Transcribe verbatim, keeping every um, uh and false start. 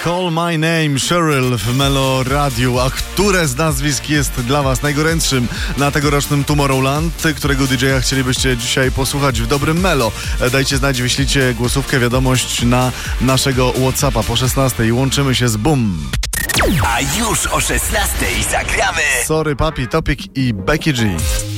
Call My Name, Cheryl w Melo Radiu. A które z nazwisk jest dla was najgorętszym na tegorocznym Tomorrowland, którego D J a chcielibyście dzisiaj posłuchać w dobrym Melo? Dajcie znać, wyślijcie głosówkę, wiadomość na naszego WhatsAppa po szesnastej. Łączymy się z Boom. A już o szesnastej zagramy Sorry Papi, Topik i Becky G.